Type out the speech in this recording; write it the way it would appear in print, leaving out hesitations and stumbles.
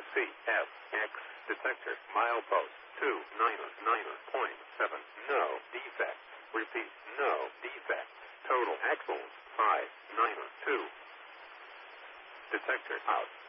CFX. Detector. Milepost 299.7. No defects. Repeat. No defects. Total axles 592. Detector out.